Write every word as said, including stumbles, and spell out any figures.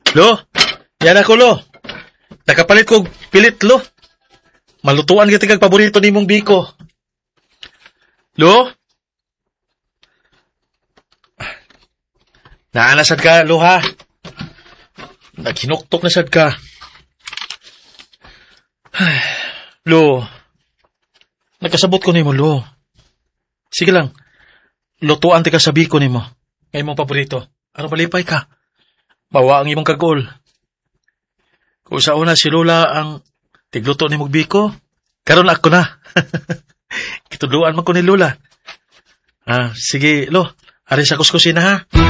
Lo, yan ako, lo. Nakapalit ko pilit, lo. Malutuan kita kag paborito ni mong biko. Lo? Naanasad ka, lo, ha? Naghinuktok na sad ka. Ay, lo, nagkasabot ko ni mo, lo. Sige lang, lutuan ti ka sa biko ni mo. Ngay mong paborito. Ano balipay ka? Bawa ang imong kagol. Kung sa una si Lola ang tigluto ni mong biko, karon ako na. Kitudluan man ko ni Lola. Ah, sige, lo, aris sa kuskusina, ha?